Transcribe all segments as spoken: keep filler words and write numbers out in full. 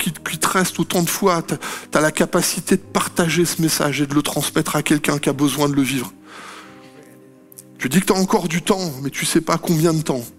qui, qui te reste autant de fois, tu as la capacité de partager ce message et de le transmettre à quelqu'un qui a besoin de le vivre. Tu dis que tu as encore du temps, mais tu ne sais pas combien de temps.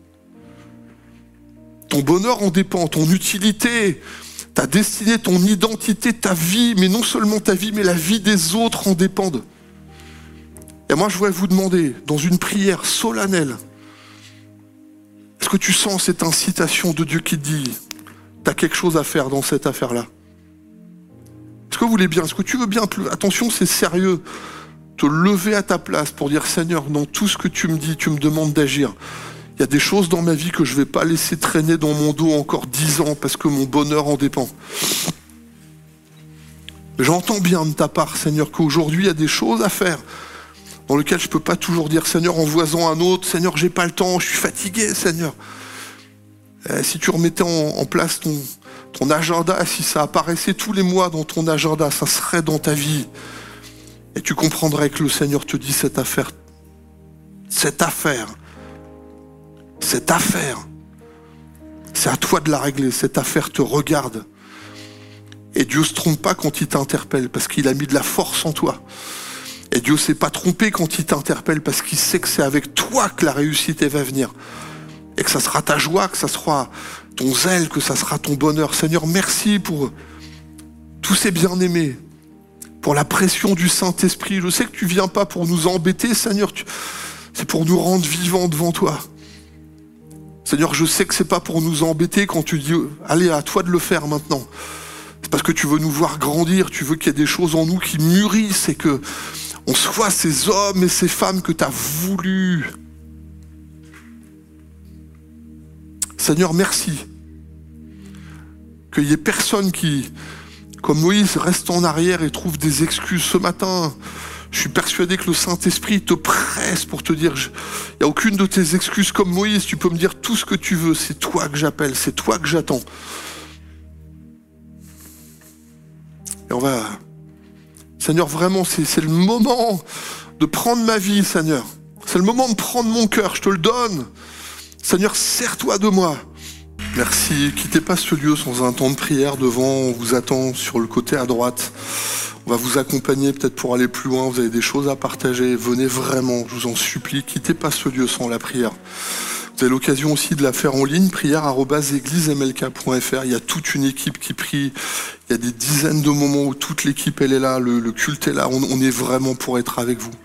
Ton bonheur en dépend, ton utilité, ta destinée, ton identité, ta vie, mais non seulement ta vie, mais la vie des autres en dépendent. Et moi, je voudrais vous demander, dans une prière solennelle, est-ce que tu sens cette incitation de Dieu qui te dit, tu as quelque chose à faire dans cette affaire-là? Est-ce que vous voulez bien, est-ce que tu veux bien, attention, c'est sérieux, te lever à ta place pour dire, Seigneur, dans tout ce que tu me dis, tu me demandes d'agir. Il y a des choses dans ma vie que je ne vais pas laisser traîner dans mon dos encore dix ans parce que mon bonheur en dépend. J'entends bien de ta part, Seigneur, qu'aujourd'hui, il y a des choses à faire dans lesquelles je ne peux pas toujours dire, Seigneur, en voisant un autre, Seigneur, j'ai pas le temps, je suis fatigué, Seigneur. Et si tu remettais en, en place ton, ton agenda, si ça apparaissait tous les mois dans ton agenda, ça serait dans ta vie. Et tu comprendrais que le Seigneur te dit, cette affaire, cette affaire, cette affaire, c'est à toi de la régler, cette affaire te regarde. Et Dieu ne se trompe pas quand il t'interpelle, parce qu'il a mis de la force en toi. Et Dieu ne s'est pas trompé quand il t'interpelle, parce qu'il sait que c'est avec toi que la réussite va venir. Et que ça sera ta joie, que ça sera ton zèle, que ça sera ton bonheur. Seigneur, merci pour tous ces bien-aimés, pour la pression du Saint-Esprit. Je sais que tu ne viens pas pour nous embêter, Seigneur, tu... c'est pour nous rendre vivants devant toi. Seigneur, je sais que c'est pas pour nous embêter quand tu dis « Allez, à toi de le faire maintenant ». C'est parce que tu veux nous voir grandir, tu veux qu'il y ait des choses en nous qui mûrissent et que on soit ces hommes et ces femmes que tu as voulu. Seigneur, merci. Qu'il n'y ait personne qui, comme Moïse, reste en arrière et trouve des excuses. Ce matin, je suis persuadé que le Saint-Esprit te presse pour te dire, il n'y a aucune de tes excuses comme Moïse, tu peux me dire tout ce que tu veux, c'est toi que j'appelle, c'est toi que j'attends. Et on va... Seigneur, vraiment, c'est, c'est le moment de prendre ma vie, Seigneur. C'est le moment de prendre mon cœur, je te le donne. Seigneur, sers-toi de moi. Merci. Quittez pas ce lieu sans un temps de prière devant, on vous attend sur le côté à droite. On va vous accompagner peut-être pour aller plus loin, vous avez des choses à partager. Venez vraiment, je vous en supplie, quittez pas ce lieu sans la prière. Vous avez l'occasion aussi de la faire en ligne, prière arobase église m l k point f r. Il y a toute une équipe qui prie. Il y a des dizaines de moments où toute l'équipe elle est là, le, le culte est là. On, on est vraiment pour être avec vous.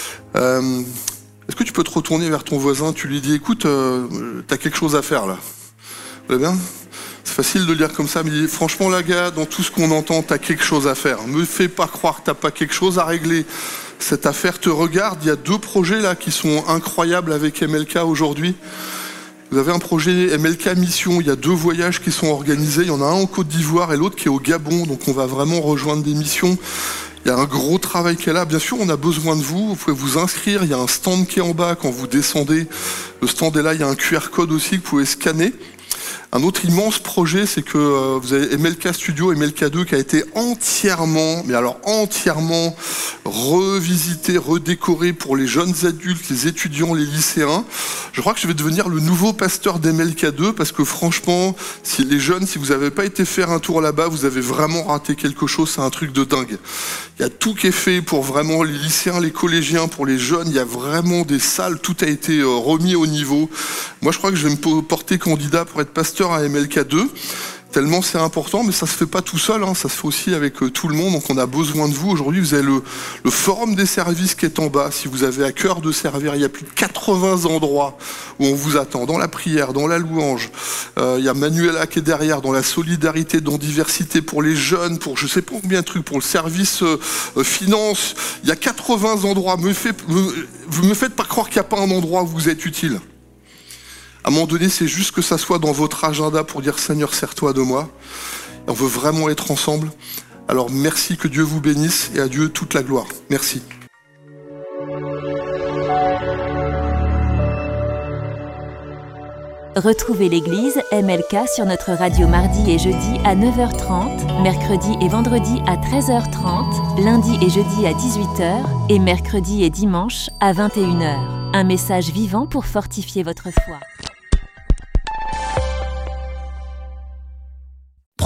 Euh, est-ce que tu peux te retourner vers ton voisin, tu lui dis, écoute, euh, t'as quelque chose à faire là. Vous allez bien ? C'est facile de le dire comme ça, mais dis, franchement là gars, dans tout ce qu'on entend, t'as quelque chose à faire. Me fais pas croire que t'as pas quelque chose à régler. Cette affaire te regarde. Il y a deux projets là qui sont incroyables avec M L K aujourd'hui. Vous avez un projet M L K Mission, il y a deux voyages qui sont organisés. Il y en a un en Côte d'Ivoire et l'autre qui est au Gabon, donc on va vraiment rejoindre des missions. Il y a un gros travail qui est là. Bien sûr, on a besoin de vous. Vous pouvez vous inscrire. Il y a un stand qui est en bas quand vous descendez. Le stand est là. Il y a un Q R code aussi que vous pouvez scanner. Un autre immense projet, c'est que euh, vous avez M L K Studio, M L K deux qui a été entièrement, mais alors entièrement revisité, redécoré pour les jeunes adultes, les étudiants, les lycéens. Je crois que je vais devenir le nouveau pasteur d'M L K deux parce que franchement, si les jeunes, si vous n'avez pas été faire un tour là-bas, vous avez vraiment raté quelque chose, c'est un truc de dingue. Il y a tout qui est fait pour vraiment les lycéens, les collégiens, pour les jeunes, il y a vraiment des salles, tout a été euh, remis au niveau. Moi, je crois que je vais me porter candidat pour être pasteur à M L K deux, tellement c'est important, mais ça se fait pas tout seul, hein, ça se fait aussi avec euh, tout le monde, donc on a besoin de vous. Aujourd'hui, vous avez le, le forum des services qui est en bas, si vous avez à cœur de servir, il y a plus de quatre-vingts endroits où on vous attend, dans la prière, dans la louange, euh, il y a Manuela qui est derrière, dans la solidarité, dans diversité, pour les jeunes, pour je sais pas combien de trucs, pour le service euh, euh, finance, il y a quatre-vingts endroits, me fait, me, vous me faites pas croire qu'il n'y a pas un endroit où vous êtes utile. À un moment donné, c'est juste que ça soit dans votre agenda pour dire « Seigneur, sers-toi de moi ». On veut vraiment être ensemble. Alors merci, que Dieu vous bénisse et à Dieu toute la gloire. Merci. Retrouvez l'église M L K sur notre radio mardi et jeudi à neuf heures trente, mercredi et vendredi à treize heures trente, lundi et jeudi à dix-huit heures et mercredi et dimanche à vingt et une heures. Un message vivant pour fortifier votre foi.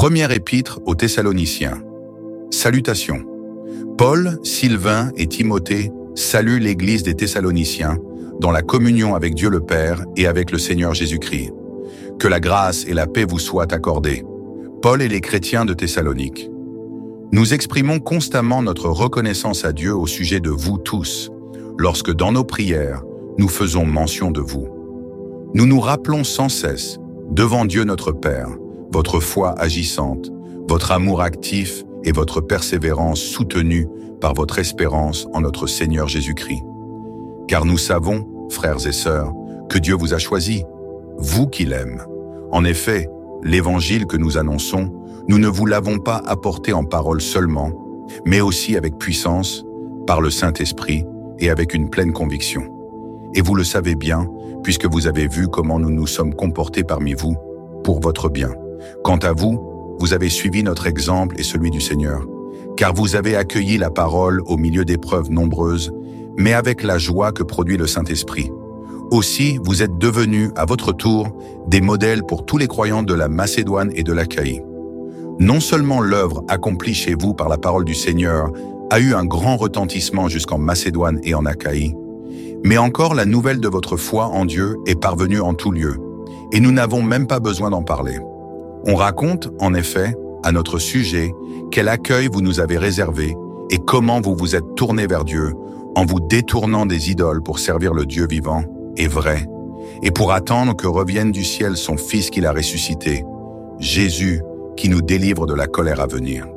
Première épître aux Thessaloniciens. Salutations. Paul, Sylvain et Timothée saluent l'Église des Thessaloniciens dans la communion avec Dieu le Père et avec le Seigneur Jésus-Christ. Que la grâce et la paix vous soient accordées. Paul et les chrétiens de Thessalonique. Nous exprimons constamment notre reconnaissance à Dieu au sujet de vous tous, lorsque dans nos prières, nous faisons mention de vous. Nous nous rappelons sans cesse, devant Dieu notre Père, votre foi agissante, votre amour actif et votre persévérance soutenue par votre espérance en notre Seigneur Jésus-Christ. Car nous savons, frères et sœurs, que Dieu vous a choisis, vous qui l'aimez. En effet, l'évangile que nous annonçons, nous ne vous l'avons pas apporté en parole seulement, mais aussi avec puissance, par le Saint-Esprit et avec une pleine conviction. Et vous le savez bien, puisque vous avez vu comment nous nous sommes comportés parmi vous, pour votre bien. Quant à vous, vous avez suivi notre exemple et celui du Seigneur, car vous avez accueilli la parole au milieu d'épreuves nombreuses, mais avec la joie que produit le Saint-Esprit. Aussi, vous êtes devenus, à votre tour, des modèles pour tous les croyants de la Macédoine et de l'Achaïe. Non seulement l'œuvre accomplie chez vous par la parole du Seigneur a eu un grand retentissement jusqu'en Macédoine et en Achaïe, mais encore la nouvelle de votre foi en Dieu est parvenue en tout lieu, et nous n'avons même pas besoin d'en parler. On raconte, en effet, à notre sujet, quel accueil vous nous avez réservé et comment vous vous êtes tournés vers Dieu en vous détournant des idoles pour servir le Dieu vivant et vrai, et pour attendre que revienne du ciel son Fils qu'il a ressuscité, Jésus, qui nous délivre de la colère à venir.